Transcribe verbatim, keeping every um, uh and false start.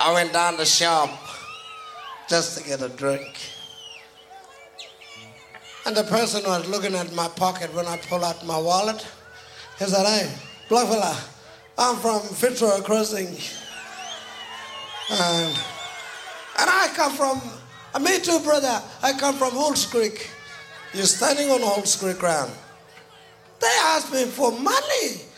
I went down the shop just to get a drink. And the person was looking at my pocket when I pulled out my wallet. He said, "Hey, black fella, I'm from Fitzroy Crossing. And, and I come from, uh, me too, brother, I come from Halls Creek." You're standing on Halls Creek ground. They asked me for money.